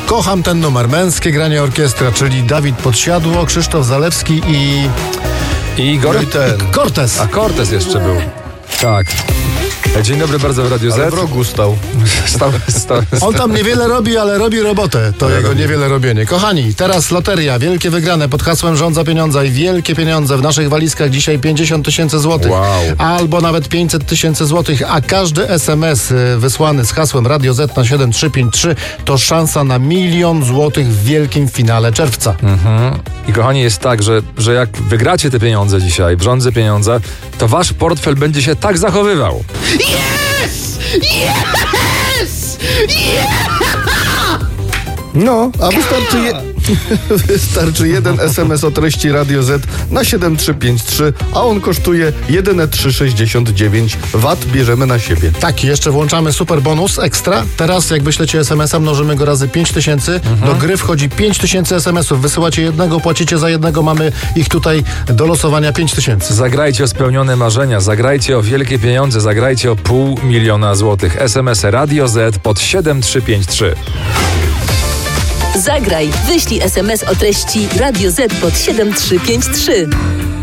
Kocham ten numer. Męskie granie orkiestra, czyli Dawid Podsiadło, Krzysztof Zalewski i Igor? Cortez. A Cortez jeszcze był. Tak. Dzień dobry bardzo w Radiu Z. Ale w rogu stał. Stał. On tam niewiele robi, ale robi robotę. To jego niewiele robienie. Kochani, teraz loteria. Wielkie wygrane pod hasłem Rząd za pieniądze i wielkie pieniądze. W naszych walizkach dzisiaj 50 000 złotych. Wow. Albo nawet 500 000 złotych. A każdy SMS wysłany z hasłem Radio Z na 7353 to szansa na 1 000 000 złotych w wielkim finale czerwca. I kochani, jest tak, że jak wygracie te pieniądze dzisiaj, w Rząd za pieniądze, to wasz portfel będzie się tak zachowywał. Yes! Yes! Yeah! No, a wystarczy jeden SMS o treści Radio Z na 7353, a on kosztuje jedyne 3,69. VAT bierzemy na siebie. Tak, jeszcze włączamy super bonus ekstra. Teraz jak wyślecie SMS-a, mnożymy go razy 5000. Do gry wchodzi 5000 SMS-ów. Wysyłacie jednego, płacicie za jednego. Mamy ich tutaj do losowania 5000. Zagrajcie o spełnione marzenia, zagrajcie o wielkie pieniądze, zagrajcie o 500 000 złotych. SMS Radio Z pod 7353. Zagraj, wyślij SMS o treści Radio Z pod 7353.